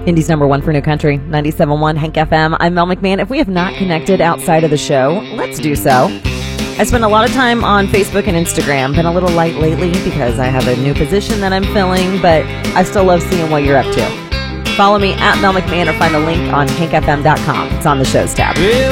Indy's number one for New Country, 97.1 Hank FM. I'm Mel McMahon. If we have not connected outside of the show, let's do so. I spend a lot of time on Facebook and Instagram. Been a little light lately because I have a new position that I'm filling, but I still love seeing what you're up to. Follow me at Mel McMahon or find a link on hankfm.com. It's on the shows tab.